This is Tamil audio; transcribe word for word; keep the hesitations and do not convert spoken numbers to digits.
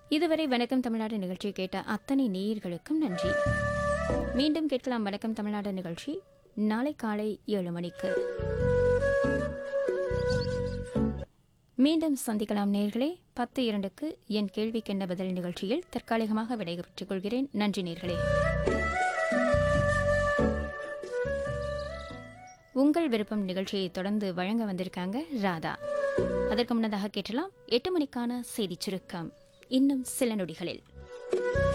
இதுவரை வணக்கம் தமிழ்நாடு நிகழ்ச்சி கேட்ட அத்தனை நேயர்களுக்கும் நன்றி. மீண்டும் கேட்கலாம் வணக்கம் தமிழ்நாடு நிகழ்ச்சி நாளை காலை ஏழு மணிக்கு. மீண்டும் சந்திக்கலாம் நேயர்களே. பத்து இரண்டுக்கு என் கேள்விக்கென்ன பதில் நிகழ்ச்சியில் தற்காலிகமாக விடைபெற்றுக் கொள்கிறேன். நன்றி நேயர்களே. உங்கள் விருப்பம் நிகழ்ச்சியை தொடர்ந்து வழங்க வந்திருக்காங்க ராதா. அதற்கு முன்னதாக கேட்டலாம் எட்டு மணிக்கான செய்திச் சுருக்கம் இன்னும் சில நொடிகளில்.